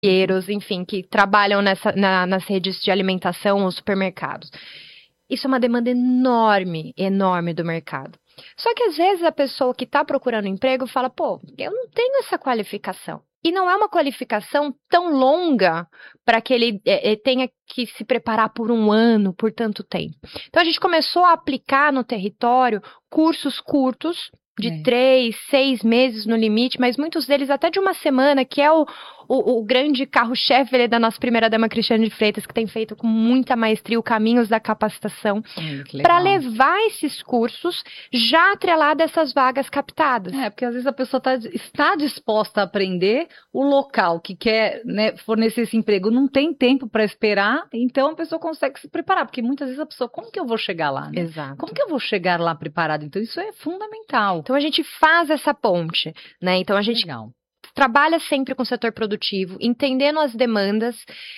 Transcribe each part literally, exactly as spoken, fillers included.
enfim, que trabalham nessa, na, nas redes de alimentação ou supermercados. Isso é uma demanda enorme, enorme do mercado. Só que às vezes a pessoa que está procurando emprego fala, pô, eu não tenho essa qualificação. E não é uma qualificação tão longa para que ele é, tenha que se preparar por um ano, por tanto tempo. Então a gente começou a aplicar no território cursos curtos, de é. três, seis meses no limite, mas muitos deles até de uma semana, que é o, o, o grande carro-chefe da nossa primeira-dama Cristiane de Freitas, que tem feito com muita maestria o Caminhos da Capacitação, para levar esses cursos já atrelados a essas vagas captadas. É, porque às vezes a pessoa tá, está disposta a aprender, o local que quer, né, fornecer esse emprego não tem tempo para esperar, então a pessoa consegue se preparar, porque muitas vezes a pessoa, como que eu vou chegar lá? Né? Exato. Como que eu vou chegar lá preparado? Então isso é fundamental. Então a gente faz essa ponte, né? Então a gente Legal. trabalha sempre com o setor produtivo, entendendo as demandas.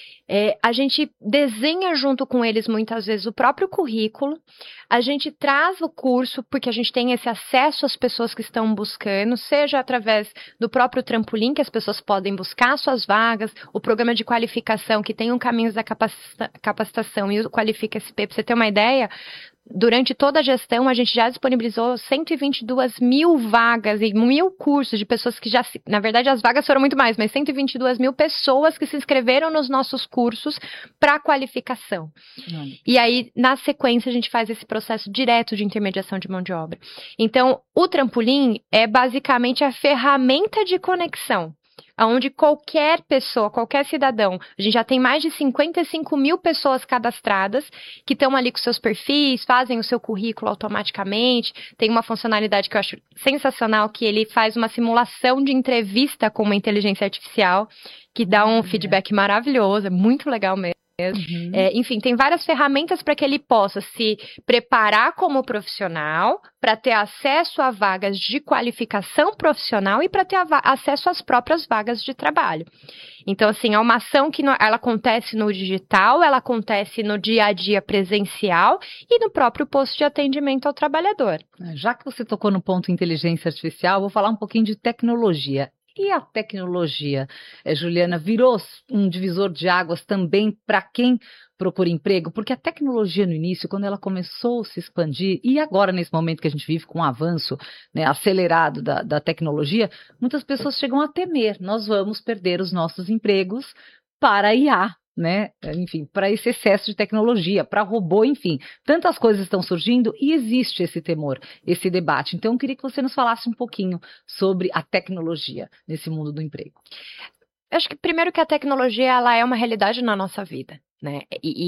É, a gente desenha junto com eles muitas vezes o próprio currículo, a gente traz o curso porque a gente tem esse acesso às pessoas que estão buscando, seja através do próprio trampolim, que as pessoas podem buscar suas vagas, o programa de qualificação, que tem um Caminhos da capacita- Capacitação e o Qualifica S P, para você ter uma ideia. Durante toda a gestão, a gente já disponibilizou cento e vinte e duas mil vagas e mil cursos de pessoas que já... Se... Na verdade, as vagas foram muito mais, mas cento e vinte e duas mil pessoas que se inscreveram nos nossos cursos para qualificação. Hum. E aí, na sequência, a gente faz esse processo direto de intermediação de mão de obra. Então, o trampolim é basicamente a ferramenta de conexão, onde qualquer pessoa, qualquer cidadão, a gente já tem mais de cinquenta e cinco mil pessoas cadastradas, que estão ali com seus perfis, fazem o seu currículo automaticamente, tem uma funcionalidade que eu acho sensacional, que ele faz uma simulação de entrevista com uma inteligência artificial, que dá um feedback maravilhoso, é muito legal mesmo. Uhum. É, enfim, tem várias ferramentas para que ele possa se preparar como profissional, para ter acesso a vagas de qualificação profissional e para ter va- acesso às próprias vagas de trabalho. Então, assim, é uma ação que no, ela acontece no digital, ela acontece no dia a dia presencial e no próprio posto de atendimento ao trabalhador. Já que você tocou no ponto inteligência artificial, vou falar um pouquinho de tecnologia. E a tecnologia, eh, Juliana, virou um divisor de águas também para quem procura emprego? Porque a tecnologia no início, quando ela começou a se expandir, e agora nesse momento que a gente vive com um avanço, né, acelerado da, da tecnologia, muitas pessoas chegam a temer, nós vamos perder os nossos empregos para a I A. Né? Enfim, para esse excesso de tecnologia, para robô, enfim, tantas coisas estão surgindo e existe esse temor, esse debate. Então, eu queria que você nos falasse um pouquinho sobre a tecnologia nesse mundo do emprego. Eu acho que primeiro que a tecnologia ela é uma realidade na nossa vida, né?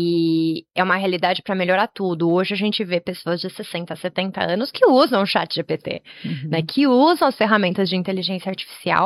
E, e é uma realidade para melhorar tudo. Hoje a gente vê pessoas de sessenta, setenta anos que usam o chat G P T, uhum. né? Que usam as ferramentas de inteligência artificial.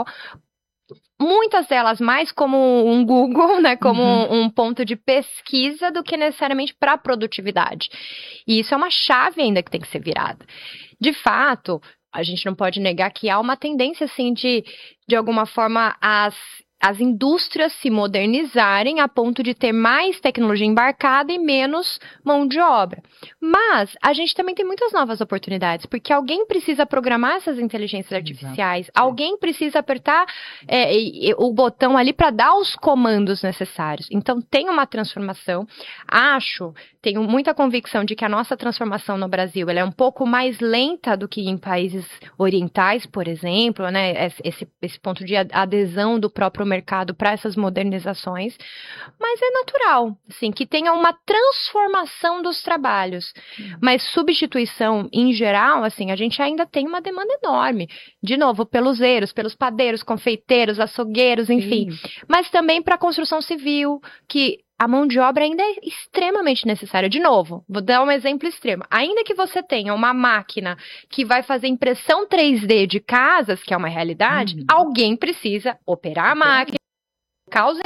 Muitas delas mais como um Google, né, como uhum. um, um ponto de pesquisa do que necessariamente para produtividade. E isso é uma chave ainda que tem que ser virada. De fato, a gente não pode negar que há uma tendência, assim, de, de alguma forma, as, as indústrias se modernizarem a ponto de ter mais tecnologia embarcada e menos mão de obra. Mas a gente também tem muitas novas oportunidades, porque alguém precisa programar essas inteligências artificiais, Exato. Alguém precisa apertar é, o botão ali para dar os comandos necessários. Então, tem uma transformação. Acho, tenho muita convicção de que a nossa transformação no Brasil ela é um pouco mais lenta do que em países orientais, por exemplo, né? Esse, esse ponto de adesão do próprio mercado para essas modernizações, mas é natural, assim, que tenha uma transformação dos trabalhos, hum. mas substituição em geral, assim, a gente ainda tem uma demanda enorme, de novo, pelos eiros, pelos padeiros, confeiteiros, açougueiros, enfim, Sim. mas também para a construção civil, que a mão de obra ainda é extremamente necessária. De novo, vou dar um exemplo extremo. Ainda que você tenha uma máquina que vai fazer impressão três D de casas, que é uma realidade, uhum. alguém precisa operar a máquina, causa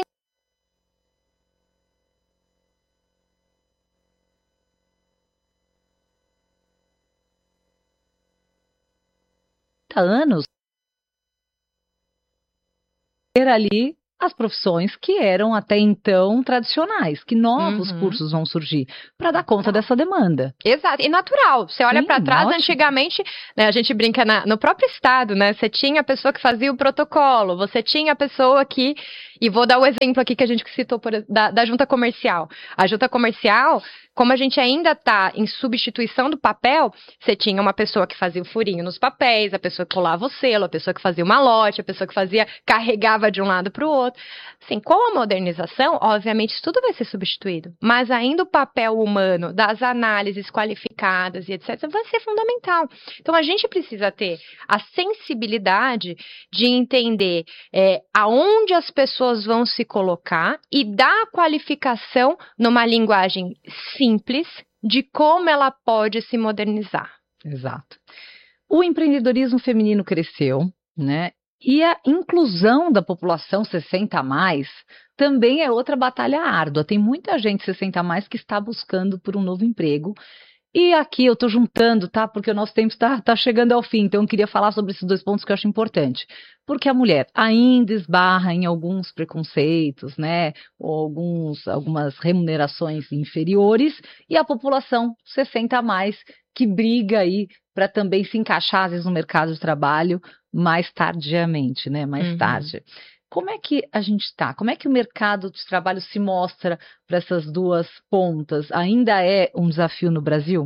anos ter ali as profissões que eram até então tradicionais, que novos Uhum. cursos vão surgir para dar conta dessa demanda. Exato, e natural. Você olha Sim, para trás, ótimo. antigamente, né, a gente brinca na- no próprio estado, né? Você tinha a pessoa que fazia o protocolo, você tinha a pessoa que, e vou dar o exemplo aqui que a gente citou por, da, da junta comercial. A junta comercial, como a gente ainda está em substituição do papel, você tinha uma pessoa que fazia o furinho nos papéis, a pessoa que colava o selo, a pessoa que fazia o malote, a pessoa que fazia, carregava de um lado para o outro. Assim, com a modernização, obviamente, isso tudo vai ser substituído, mas ainda o papel humano das análises qualificadas e etcétera vai ser fundamental. Então, a gente precisa ter a sensibilidade de entender é, aonde as pessoas vão se colocar e dar a qualificação numa linguagem simples de como ela pode se modernizar. Exato. O empreendedorismo feminino cresceu, né? E a inclusão da população sessenta a mais também é outra batalha árdua. Tem muita gente sessenta a mais que está buscando por um novo emprego. E aqui eu estou juntando, tá? Porque o nosso tempo está tá chegando ao fim. Então eu queria falar sobre esses dois pontos que eu acho importante. Porque a mulher ainda esbarra em alguns preconceitos, né? Ou alguns, algumas remunerações inferiores. E a população sessenta a mais que briga aí para também se encaixar, às vezes, no mercado de trabalho mais tardiamente, né? Mais Uhum. tarde. Como é que a gente está? Como é que o mercado de trabalho se mostra para essas duas pontas? Ainda é um desafio no Brasil?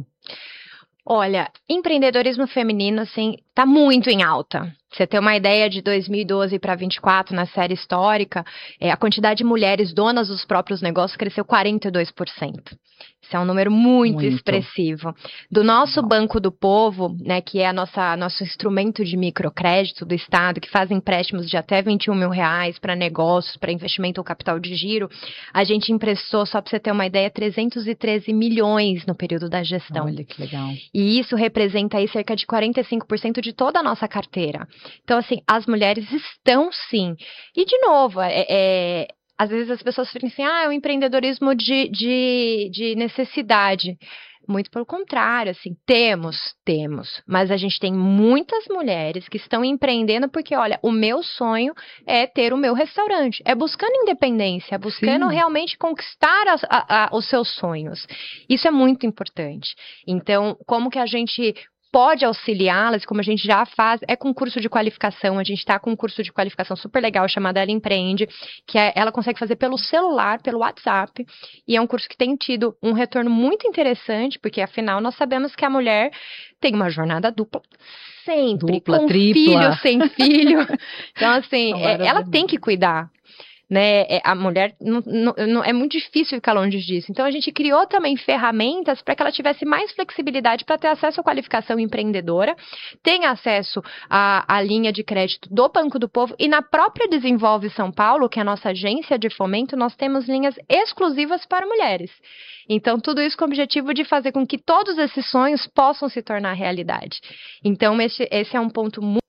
Olha, empreendedorismo feminino, assim, tá muito em alta. Você ter uma ideia de dois mil e doze para vinte e quatro, na série histórica, é, a quantidade de mulheres donas dos próprios negócios cresceu quarenta e dois por cento. Isso é um número muito, Muito. expressivo. Do nosso Nossa. Banco do Povo, né, que é a nossa, nosso instrumento de microcrédito do Estado, que faz empréstimos de até vinte e um mil reais para negócios, para investimento ou capital de giro, a gente emprestou, só para você ter uma ideia, trezentos e treze milhões no período da gestão. Olha que legal. E isso representa aí cerca de quarenta e cinco por cento de toda a nossa carteira. Então, assim, as mulheres estão sim. E, de novo, é, é, às vezes as pessoas ficam assim, ah, é um empreendedorismo de, de, de necessidade. Muito pelo contrário, assim, temos, temos. Mas a gente tem muitas mulheres que estão empreendendo porque, olha, o meu sonho é ter o meu restaurante. É buscando independência, é buscando Sim. realmente conquistar a- a- a- os seus sonhos. Isso é muito importante. Então, como que a gente pode auxiliá-las, como a gente já faz, é com curso de qualificação. A gente está com um curso de qualificação super legal chamado Ela Empreende, que é- ela consegue fazer pelo celular, pelo WhatsApp, e é um curso que tem tido um retorno muito interessante, porque afinal nós sabemos que a mulher tem uma jornada dupla sempre, Dupla, com tripla. filho, sem filho. Então, assim, São é- várias ela demandas. tem que cuidar. Né, é, a mulher não, não- não- é muito difícil ficar longe disso. Então a gente criou também ferramentas para que ela tivesse mais flexibilidade para ter acesso à qualificação empreendedora, tenha acesso à, à linha de crédito do Banco do Povo e na própria Desenvolve São Paulo, que é a nossa agência de fomento, nós temos linhas exclusivas para mulheres. Então tudo isso com o objetivo de fazer com que todos esses sonhos possam se tornar realidade. Então esse, esse é um ponto muito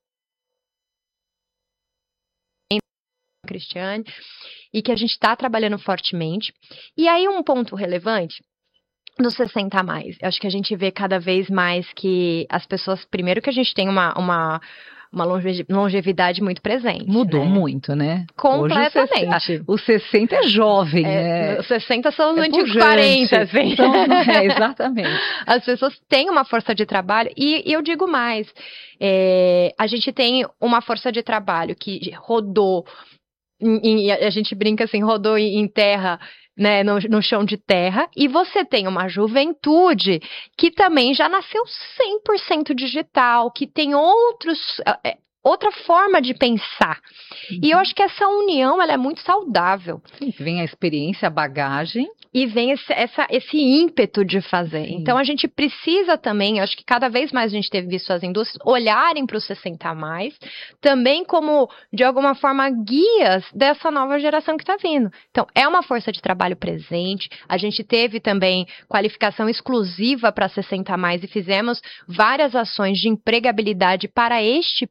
Cristiane, e que a gente está trabalhando fortemente. E aí um ponto relevante dos sessenta a mais. Eu acho que a gente vê cada vez mais que as pessoas, primeiro que a gente tem uma, uma, uma longe- longevidade muito presente. Mudou né? muito, né? Completamente. Hoje o sessenta, o sessenta é jovem, É, né? os sessenta são os É antigos pujante. quarenta, assim. São- é, exatamente. As pessoas têm uma força de trabalho, e, e eu digo mais, é, a gente tem uma força de trabalho que rodou, em- em- a gente brinca assim, rodou em em terra, né, no, no chão de terra, e você tem uma juventude que também já nasceu cem por cento digital, que tem outros, é, outra forma de pensar. E eu acho que essa união, ela é muito saudável. Sim, vem a experiência, a bagagem. E vem esse, essa, esse ímpeto de fazer. Sim. Então, a gente precisa também, eu acho que cada vez mais a gente teve visto as indústrias olharem para os sessenta a mais, também como, de alguma forma, guias dessa nova geração que está vindo. Então, é uma força de trabalho presente. A gente teve também qualificação exclusiva para sessenta a mais e fizemos várias ações de empregabilidade para este público.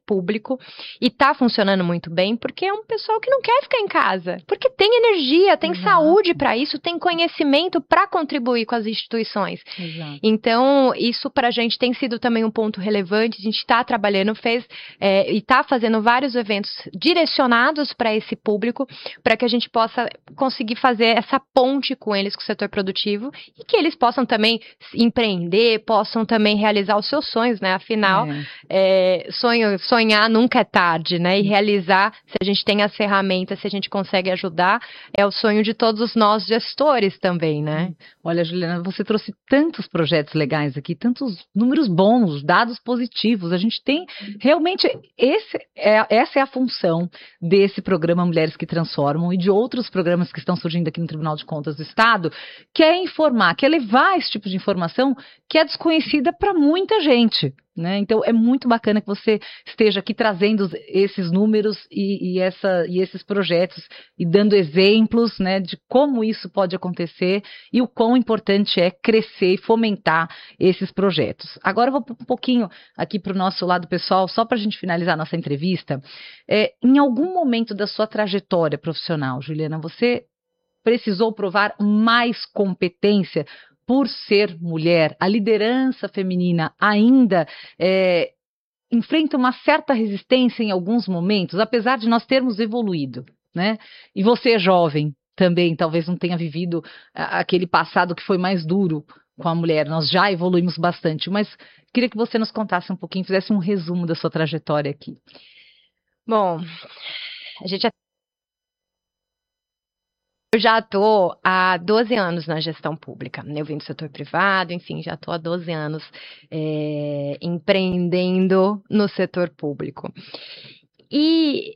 público e tá funcionando muito bem, porque é um pessoal que não quer ficar em casa, porque tem energia, tem Exato. Saúde para isso, tem conhecimento para contribuir com as instituições. Exato. Então, isso pra gente tem sido também um ponto relevante, a gente está trabalhando, fez é, e está fazendo vários eventos direcionados para esse público, para que a gente possa conseguir fazer essa ponte com eles, com o setor produtivo, e que eles possam também empreender, possam também realizar os seus sonhos, né? Afinal, é. É, sonho, sonhar nunca é tarde, né? E realizar, se a gente tem as ferramentas, se a gente consegue ajudar, é o sonho de todos nós gestores também, né? Olha, Juliana, você trouxe tantos projetos legais aqui, tantos números bons, dados positivos. A gente tem realmente, esse é, essa é a função desse programa Mulheres que Transformam e de outros programas que estão surgindo aqui no Tribunal de Contas do Estado, que é informar, que é levar esse tipo de informação que é desconhecida para muita gente. Né? Então, é muito bacana que você esteja aqui trazendo esses números e, e, essa, e esses projetos e dando exemplos, né, de como isso pode acontecer e o quão importante é crescer e fomentar esses projetos. Agora, eu vou um pouquinho aqui para o nosso lado pessoal, só para a gente finalizar a nossa entrevista. É, em algum momento da sua trajetória profissional, Juliana, você precisou provar mais competência por ser mulher? A liderança feminina ainda é, enfrenta uma certa resistência em alguns momentos, apesar de nós termos evoluído, né? E você é jovem também, talvez não tenha vivido a, aquele passado que foi mais duro com a mulher. Nós já evoluímos bastante, mas queria que você nos contasse um pouquinho, fizesse um resumo da sua trajetória aqui. Bom, a gente já Eu já estou há doze anos na gestão pública. Eu vim do setor privado, enfim, já estou há doze anos é, empreendendo no setor público. E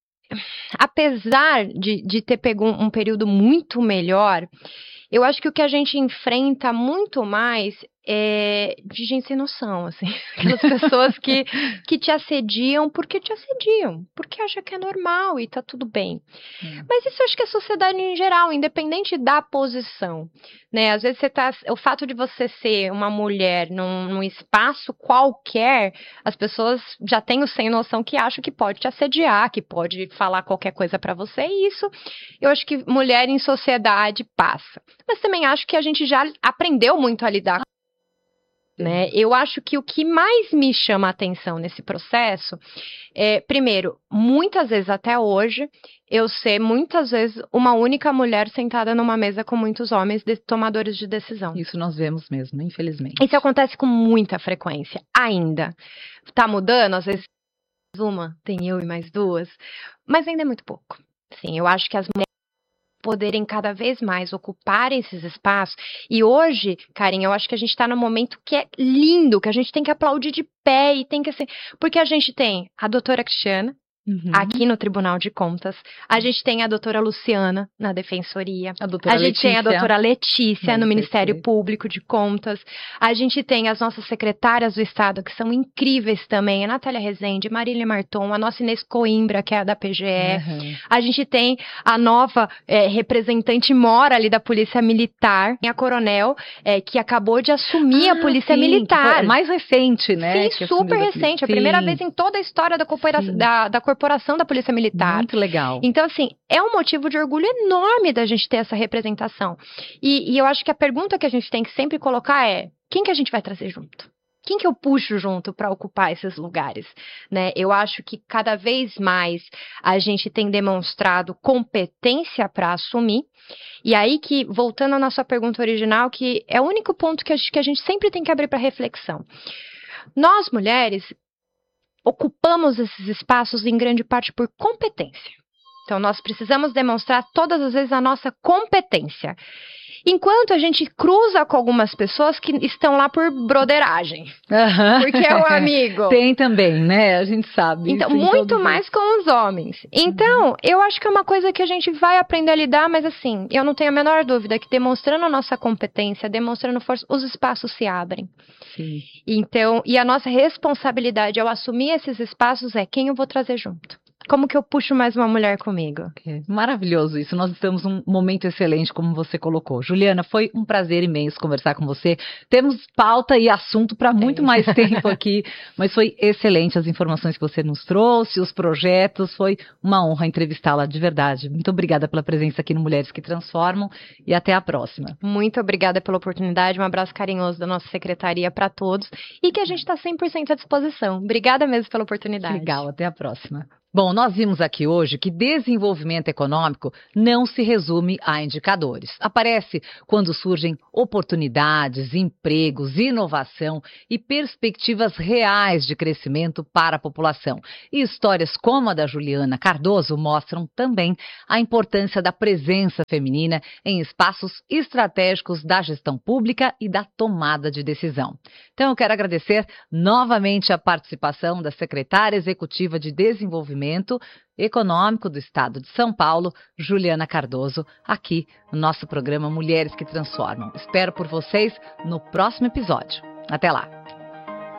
apesar de, de ter pego um, um período muito melhor, eu acho que o que a gente enfrenta muito mais é de gente sem noção, assim. Aquelas pessoas que, que te assediam porque te assediam, porque acham que é normal e tá tudo bem. Hum. Mas isso eu acho que é a sociedade em geral, independente da posição, né? Às vezes você tá, o fato de você ser uma mulher num, num espaço qualquer, as pessoas já têm o sem noção que acham que pode te assediar, que pode falar qualquer coisa pra você, e isso eu acho que mulher em sociedade passa. Mas também acho que a gente já aprendeu muito a lidar com Né? Eu acho que o que mais me chama a atenção nesse processo é, primeiro, muitas vezes até hoje, eu ser muitas vezes uma única mulher sentada numa mesa com muitos homens de, tomadores de decisão. Isso nós vemos mesmo, infelizmente. Isso acontece com muita frequência, ainda. Tá mudando, às vezes uma, tem eu e mais duas, mas ainda é muito pouco. Sim, eu acho que as mulheres poderem cada vez mais ocupar esses espaços. E hoje, Karen, eu acho que a gente está num momento que é lindo, que a gente tem que aplaudir de pé e tem que assim, porque a gente tem a doutora Cristiana, Uhum. aqui no Tribunal de Contas, a gente tem a doutora Luciana na Defensoria, a, doutora a gente Letícia. tem a doutora Letícia Não, no Ministério sei. Público de Contas, a gente tem as nossas secretárias do Estado, que são incríveis também, a Natália Rezende, Marília Marton, a nossa Inês Coimbra, que é a da P G E, uhum. a gente tem a nova é, representante mora ali da Polícia Militar, a Coronel, é, que acabou de assumir ah, a Polícia sim, Militar. É mais recente, né? Sim, super recente, a primeira vez em toda a história da, da, da corporação da Polícia Militar. Muito legal. Então, assim, é um motivo de orgulho enorme da gente ter essa representação. E, e eu acho que a pergunta que a gente tem que sempre colocar é: quem que a gente vai trazer junto? Quem que eu puxo junto para ocupar esses lugares? Né? Eu acho que cada vez mais a gente tem demonstrado competência para assumir. E aí que, voltando à nossa pergunta original, que é o único ponto que a gente, que a gente sempre tem que abrir para reflexão. Nós, mulheres, ocupamos esses espaços em grande parte por competência. Então, nós precisamos demonstrar todas as vezes a nossa competência. Enquanto a gente cruza com algumas pessoas que estão lá por broderagem. Uhum. Porque é o amigo. Tem também, né? A gente sabe. Então, muito mais com os homens. Então, uhum. eu acho que é uma coisa que a gente vai aprender a lidar, mas assim, eu não tenho a menor dúvida que demonstrando a nossa competência, demonstrando força, os espaços se abrem. Sim. Então, e a nossa responsabilidade ao assumir esses espaços é quem eu vou trazer junto. como que eu puxo mais uma mulher comigo? É maravilhoso isso. Nós estamos num momento excelente, como você colocou. Juliana, foi um prazer imenso conversar com você. Temos pauta e assunto para muito É. mais tempo aqui, mas foi excelente as informações que você nos trouxe, os projetos. Foi uma honra entrevistá-la de verdade. Muito obrigada pela presença aqui no Mulheres que Transformam e até a próxima. Muito obrigada pela oportunidade, um abraço carinhoso da nossa secretaria para todos e que a gente está cem por cento à disposição. Obrigada mesmo pela oportunidade. Legal, até a próxima. Bom, nós vimos aqui hoje que desenvolvimento econômico não se resume a indicadores. Aparece quando surgem oportunidades, empregos, inovação e perspectivas reais de crescimento para a população. E histórias como a da Juliana Cardoso mostram também a importância da presença feminina em espaços estratégicos da gestão pública e da tomada de decisão. Então, eu quero agradecer novamente a participação da secretária executiva de Desenvolvimento Econômico do Estado de São Paulo, Juliana Cardoso, aqui no nosso programa Mulheres que Transformam. Espero por vocês no próximo episódio. Até lá!